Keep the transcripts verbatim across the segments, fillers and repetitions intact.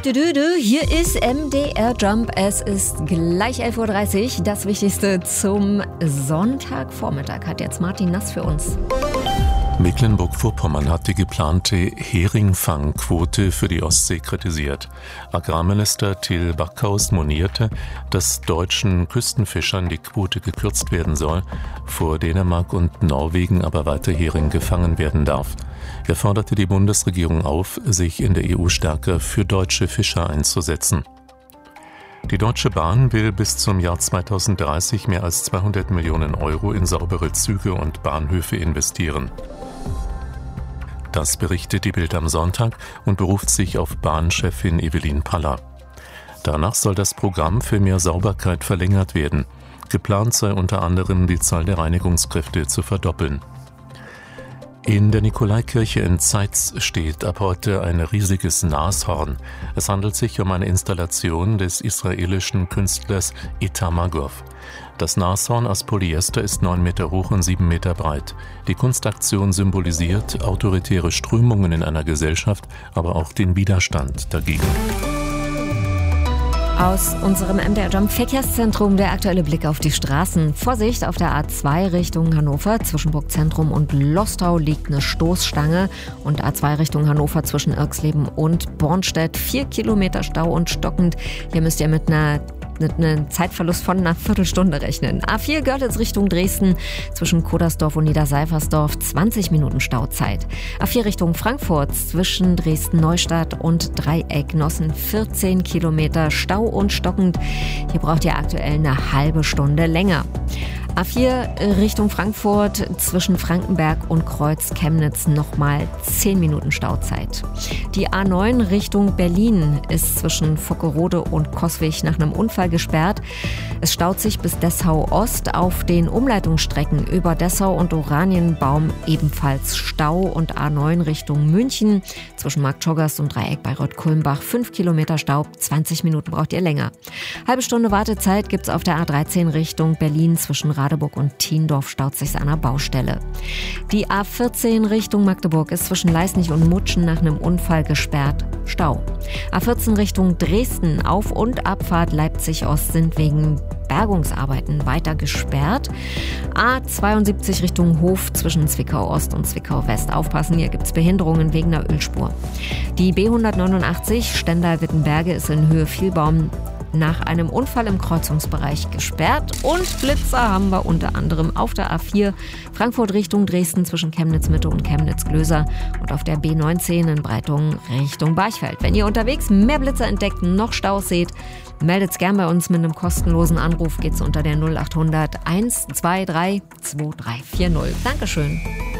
Dü, dü, dü. Hier ist M D R Jump. Es ist gleich elf Uhr dreißig. Das Wichtigste zum Sonntagvormittag hat jetzt Martin Nass für uns. Mecklenburg-Vorpommern hat die geplante Heringfangquote für die Ostsee kritisiert. Agrarminister Till Backhaus monierte, dass deutschen Küstenfischern die Quote gekürzt werden soll, vor Dänemark und Norwegen aber weiter Hering gefangen werden darf. Er forderte die Bundesregierung auf, sich in der E U stärker für deutsche Fischer einzusetzen. Die Deutsche Bahn will bis zum Jahr zweitausenddreißig mehr als zweihundert Millionen Euro in saubere Züge und Bahnhöfe investieren. Das berichtet die Bild am Sonntag und beruft sich auf Bahnchefin Evelyn Paller. Danach soll das Programm für mehr Sauberkeit verlängert werden. Geplant sei unter anderem, die Zahl der Reinigungskräfte zu verdoppeln. In der Nikolaikirche in Zeitz steht ab heute ein riesiges Nashorn. Es handelt sich um eine Installation des israelischen Künstlers Itamagov. Das Nashorn aus Polyester ist neun Meter hoch und sieben Meter breit. Die Kunstaktion symbolisiert autoritäre Strömungen in einer Gesellschaft, aber auch den Widerstand dagegen. Aus unserem M D R Jump Verkehrszentrum der aktuelle Blick auf die Straßen. Vorsicht, auf der A zwei Richtung Hannover zwischen Burgzentrum und Lostau liegt eine Stoßstange und A zwei Richtung Hannover zwischen Irxleben und Bornstedt vier Kilometer Stau und stockend. Hier müsst ihr mit einer mit einem Zeitverlust von einer Viertelstunde rechnen. A vier Görlitz Richtung Dresden zwischen Kodersdorf und Niederseifersdorf zwanzig Minuten Stauzeit. A vier Richtung Frankfurt zwischen Dresden-Neustadt und Dreieck-Nossen vierzehn Kilometer Stau und stockend. Hier braucht ihr aktuell eine halbe Stunde länger. A vier Richtung Frankfurt zwischen Frankenberg und Kreuz Chemnitz nochmal zehn Minuten Stauzeit. Die A neun Richtung Berlin ist zwischen Vockerode und Coswig nach einem Unfall gesperrt. Es staut sich bis Dessau Ost, auf den Umleitungsstrecken über Dessau und Oranienbaum ebenfalls Stau und A neun Richtung München zwischen Marktschoggas und Dreieck Bayreuth-Kulmbach fünf Kilometer Stau, zwanzig Minuten braucht ihr länger. Halbe Stunde Wartezeit gibt's auf der A dreizehn Richtung Berlin zwischen Radeburg und Thiendorf staut sich an einer Baustelle. Die A vierzehn Richtung Magdeburg ist zwischen Leisnig und Mutschen nach einem Unfall gesperrt. Stau. A vierzehn Richtung Dresden, Auf- und Abfahrt Leipzig-Ost sind wegen Bergungsarbeiten weiter gesperrt. A zweiundsiebzig Richtung Hof zwischen Zwickau-Ost und Zwickau-West. Aufpassen, hier gibt's Behinderungen wegen der Ölspur. Die B hundertneunundachtzig Stendal-Wittenberge ist in Höhe Vielbaum nach einem Unfall im Kreuzungsbereich gesperrt. Und Blitzer haben wir unter anderem auf der A vier Frankfurt Richtung Dresden zwischen Chemnitz-Mitte und Chemnitz-Glöser und auf der B neunzehn in Breitung Richtung Barchfeld. Wenn ihr unterwegs mehr Blitzer entdeckt, noch Staus seht, meldet's gern bei uns mit einem kostenlosen Anruf. Geht's unter der null acht hundert eins zwei drei zwei drei vier null. Dankeschön.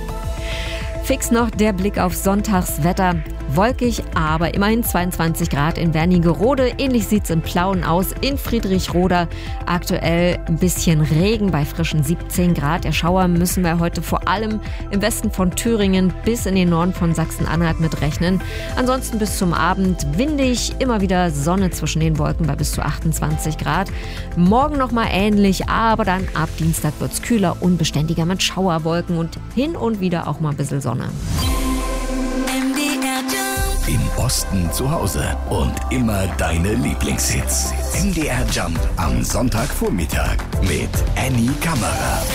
Fix noch der Blick auf Sonntagswetter. Wolkig, aber immerhin zweiundzwanzig Grad in Wernigerode. Ähnlich sieht's in Plauen aus. In Friedrichroda aktuell ein bisschen Regen bei frischen siebzehn Grad. Der Schauer müssen wir heute vor allem im Westen von Thüringen bis in den Norden von Sachsen-Anhalt mitrechnen. Ansonsten bis zum Abend windig, immer wieder Sonne zwischen den Wolken bei bis zu achtundzwanzig Grad. Morgen nochmal ähnlich, aber dann ab Dienstag wird's kühler, unbeständiger mit Schauerwolken und hin und wieder auch mal ein bisschen Sonne. Im Osten zu Hause und immer deine Lieblingshits. M D R Jump am Sonntagvormittag mit Annie Kammerer.